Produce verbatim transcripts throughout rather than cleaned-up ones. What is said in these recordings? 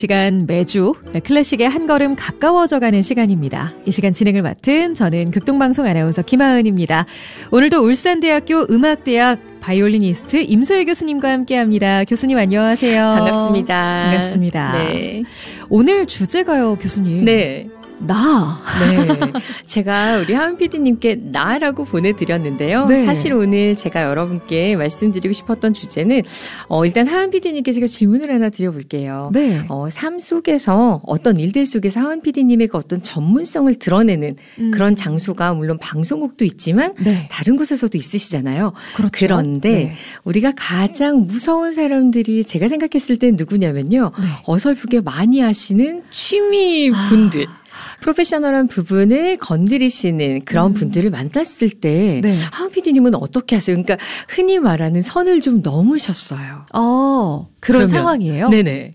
시간 매주 클래식의 한 걸음 가까워져가는 시간입니다. 이 시간 진행을 맡은 저는 극동방송 아나운서 김하은입니다. 오늘도 울산대학교 음악대학 바이올리니스트 임소혜 교수님과 함께합니다. 교수님 안녕하세요. 반갑습니다. 반갑습니다. 네. 오늘 주제가요, 교수님. 네. 나. 네. 제가 우리 하은 피디님께 나라고 보내드렸는데요. 네. 사실 오늘 제가 여러분께 말씀드리고 싶었던 주제는 어, 일단 하은 피디님께 제가 질문을 하나 드려볼게요. 네. 어, 삶 속에서 어떤 일들 속에서 하은 피디님의 어떤 전문성을 드러내는 음. 그런 장소가 물론 방송국도 있지만 네. 다른 곳에서도 있으시잖아요. 그렇죠. 그런데 네. 우리가 가장 무서운 사람들이 제가 생각했을 땐 누구냐면요. 네. 어설프게 많이 하시는 취미 분들. 아. 프로페셔널한 부분을 건드리시는 그런 음. 분들을 만났을 때 네. 하은 피디님은 어떻게 하세요? 그러니까 흔히 말하는 선을 좀 넘으셨어요. 어, 그런 그러면, 상황이에요? 네네.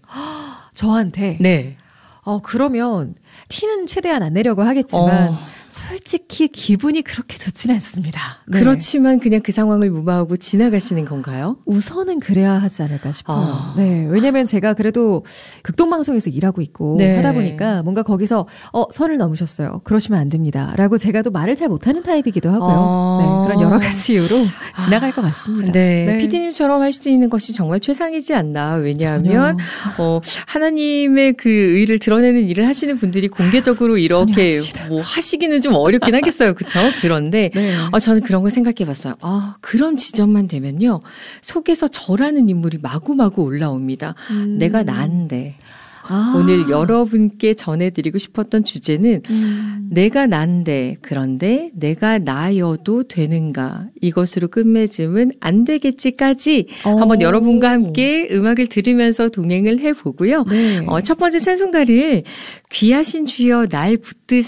저한테? 네. 어, 그러면 티는 최대한 안 내려고 하겠지만 어. 솔직히 기분이 그렇게 좋지는 않습니다. 네. 그렇지만 그냥 그 상황을 무마하고 지나가시는 건가요? 우선은 그래야 하지 않을까 싶어요. 아. 네, 왜냐면 제가 그래도 극동방송에서 일하고 있고 네. 하다 보니까 뭔가 거기서 어 선을 넘으셨어요. 그러시면 안 됩니다. 라고 제가 또 말을 잘 못하는 타입이기도 하고요. 아. 네, 그런 여러 가지 이유로 지나갈 것 같습니다. 네, 네. 피디님처럼 할 수 있는 것이 정말 최상이지 않나. 왜냐하면 어, 하나님의 그 의를 드러내는 일을 하시는 분들이 공개적으로 이렇게 뭐 하시기는 좀 어렵긴 하겠어요. 그렇죠? 그런데 네. 어, 저는 그런 걸 생각해 봤어요. 아, 그런 지점만 되면요. 속에서 저라는 인물이 마구마구 올라옵니다. 음. 내가 난데. 아. 오늘 여러분께 전해드리고 싶었던 주제는 음. 내가 난데 그런데 내가 나여도 되는가 이것으로 끝맺으면 안 되겠지까지 오. 한번 여러분과 함께 음악을 들으면서 동행을 해보고요. 네. 어, 첫 번째 찬송가를 귀하신 주여 날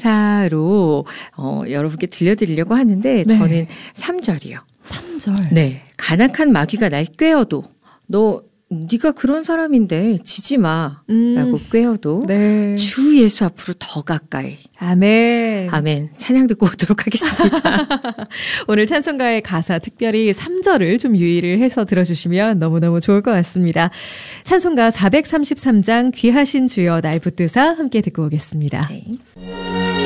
붙드사로 어, 여러분께 들려드리려고 하는데 네. 저는 삼 절이요. 삼 절. 네, 간악한 마귀가 날 꿰어도 너 네가 그런 사람인데 지지 마 음. 라고 꿰어도 네. 주 예수 앞으로 더 가까이. 아멘. 아멘. 찬양 듣고 오도록 하겠습니다. 오늘 찬송가의 가사 특별히 삼 절을 좀 유의를 해서 들어주시면 너무너무 좋을 것 같습니다. 찬송가 사백삼십삼 장 귀하신 주여 날 붙드사 함께 듣고 오겠습니다. 네.